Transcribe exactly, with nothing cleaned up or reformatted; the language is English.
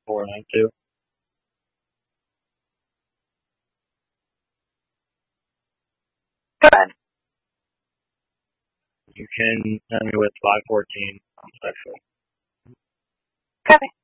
four nine two. Go ahead. You can send me with five fourteen on sexual. Copy.